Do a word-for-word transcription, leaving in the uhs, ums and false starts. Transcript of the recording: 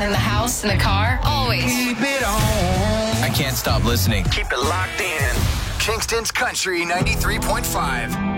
in the house, in the car, always. Keep it on. I can't stop listening. Keep it locked in. Kingston's Country ninety-three point five.